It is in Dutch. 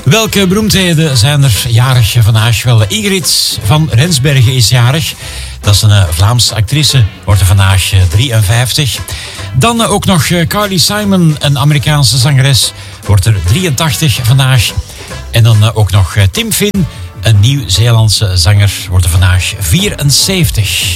Welke beroemdheden zijn er jarig vandaag? Wel, Ingrid van Rensbergen is jarig. Dat is een Vlaamse actrice, wordt er vandaag 53. Dan ook nog Carly Simon, een Amerikaanse zangeres, wordt er 83 vandaag. En dan ook nog Tim Finn, een Nieuw-Zeelandse zanger, wordt er vandaag 74.